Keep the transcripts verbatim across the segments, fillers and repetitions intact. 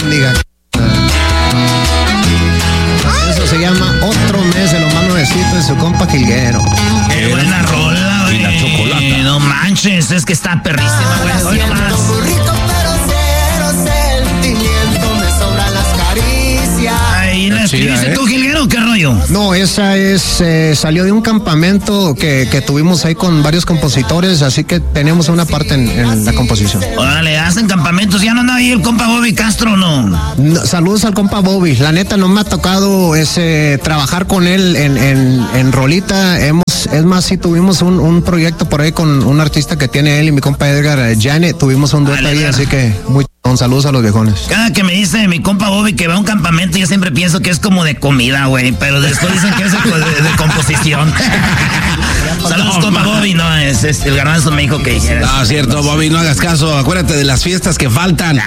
mendiga. Eso se llama Otro Mes de lo más nuevecito de su compa Jilguero. Qué buena rola, güey. Y la chocolata. No manches, es que está perrísima, güey. Hoy nomás. Ay, ¿la escribiste tú, Jilguero? ¿Qué rollo? No, esa es, eh, salió de un campamento que, que tuvimos ahí con varios compositores, así que tenemos una parte en, en la composición. Órale, hacen campamentos, ya no anda ahí el compa Bobby Castro, ¿no? No, saludos al compa Bobby, la neta no me ha tocado ese, trabajar con él en, en, en rolita, hemos, es más, sí tuvimos un, un proyecto por ahí con un artista que tiene él y mi compa Edgar Janet, tuvimos un dueto ahí, así que muy un saludos a los viejones. Cada que me dice mi compa Bobby que va a un campamento, yo siempre pienso que es como de comida, güey, pero después dicen que es de, de, de composición. Saludos, compa Bobby. No, es, es el Garbanzo me dijo que dijeras. No, cierto, Bobby, no hagas caso. Acuérdate de las fiestas que faltan.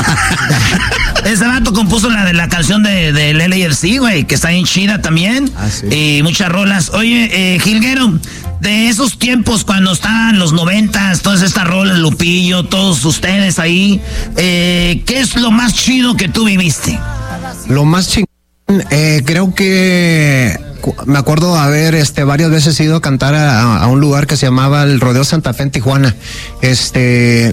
Ese vato compuso la de la canción de, de L A F C, güey, que está bien chida también. Ah, sí. Y muchas rolas. Oye, eh, Jilguero, de esos tiempos cuando estaban los noventas, todas estas rolas, Lupillo, todos ustedes ahí, eh, ¿qué es lo más chido que tú viviste? Lo más chingón, eh, creo que me acuerdo haber este varias veces ido a cantar a, a un lugar que se llamaba el Rodeo Santa Fe en Tijuana, este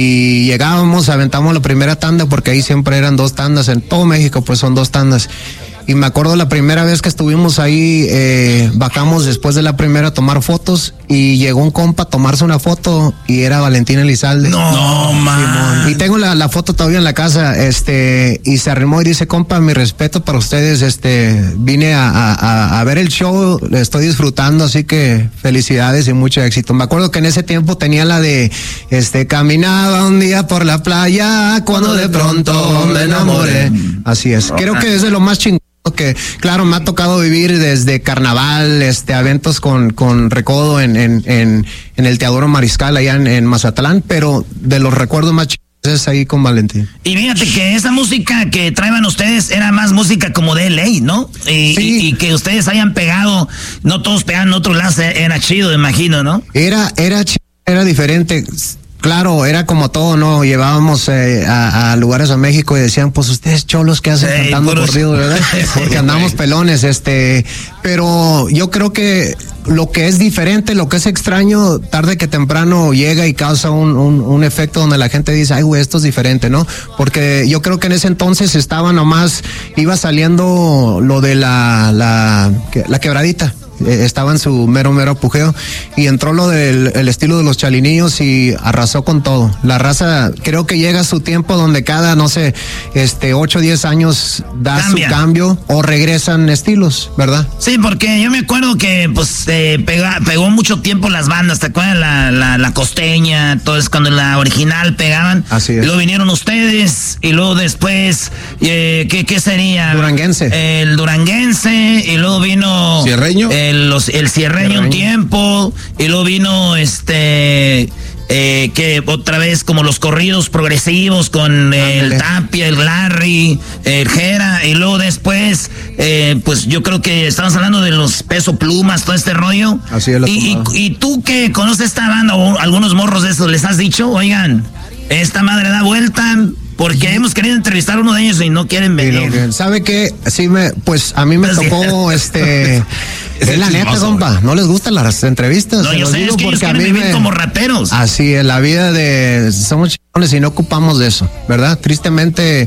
y llegábamos, aventamos la primera tanda porque ahí siempre eran dos tandas, en todo México pues son dos tandas. Y me acuerdo la primera vez que estuvimos ahí, eh, bajamos después de la primera a tomar fotos y llegó un compa a tomarse una foto y era Valentín Elizalde. No, man. Y tengo la, la foto todavía en la casa, este, y se arrimó y dice, compa, mi respeto para ustedes, este, vine a, a, a ver el show, le estoy disfrutando, así que felicidades y mucho éxito. Me acuerdo que en ese tiempo tenía la de, este, caminaba un día por la playa, cuando de pronto me enamoré. Así es, creo que es de lo más chingón. Que claro, me ha tocado vivir desde carnaval, este, eventos con, con Recodo en, en, en, en el Teodoro Mariscal allá en, en Mazatlán, pero de los recuerdos más chidos es ahí con Valentín. Y fíjate que esa música que traían ustedes era más música como de L A, ¿no? Y, Sí. y, y que ustedes hayan pegado, no todos pegaban en otro lado, era chido, me imagino, ¿no? Era, era chido, era diferente. Claro, era como todo, ¿no? Llevábamos eh, a, a lugares a México y decían, pues ustedes cholos que hacen Ey, cantando puros... corrido, ¿verdad? Porque andamos pelones, este, pero yo creo que lo que es diferente, lo que es extraño, tarde que temprano llega y causa un, un, un efecto donde la gente dice, ay, güey, esto es diferente, ¿no? Porque yo creo que en ese entonces estaba nomás, iba saliendo lo de la, la, la quebradita. Estaba en su mero mero apogeo y entró lo del el estilo de los Chalinillos y arrasó con todo. La raza creo que llega a su tiempo donde cada, no sé, este ocho o diez años da Cambia. su cambio o regresan estilos, ¿verdad? Sí, porque yo me acuerdo que pues eh, pega, pegó mucho tiempo las bandas, ¿te acuerdas? La, la, la costeña, todo es cuando la original pegaban. Así es. Y luego vinieron ustedes y luego después, eh, ¿qué, ¿qué sería? Duranguense. El duranguense y luego vino... ¿Cierreño? El, los, el cierreño, Cierreño un tiempo y luego vino este... Eh, que otra vez como los corridos progresivos con eh, el Tapia, el Larry, el Jera, y luego después, eh, pues yo creo que estamos hablando de los Peso Plumas, todo este rollo. Así es la y, y, y tú que conoces esta banda o algunos morros de esos, ¿les has dicho, oigan, esta madre da vuelta? Porque hemos querido entrevistar a uno de ellos y no quieren venir. ¿Sabe qué? Sí, me, pues a mí me tocó, este... Es la neta, compa, no les gustan las entrevistas. No, yo sé, es que ellos quieren vivir como raperos. Así es, la vida de... Somos chingones y no ocupamos de eso, ¿verdad? Tristemente,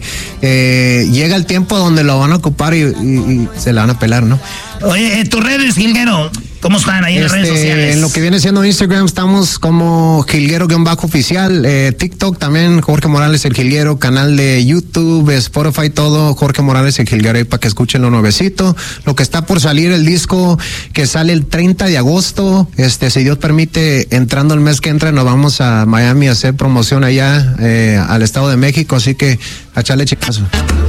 eh, llega el tiempo donde lo van a ocupar y, y, y se la van a pelar, ¿no? Oye, tus redes, Jilguero, ¿cómo están ahí en este, las redes sociales? En lo que viene siendo Instagram estamos como Jilguero-oficial, eh, TikTok también, Jorge Morales el Jilguero, canal de YouTube, Spotify, todo, Jorge Morales el Jilguero, ahí para que escuchen lo nuevecito. Lo que está por salir, el disco que sale el treinta de agosto, este, si Dios permite, entrando el mes que entra, nos vamos a Miami a hacer promoción allá, eh, al Estado de México, así que a echarle chicazo.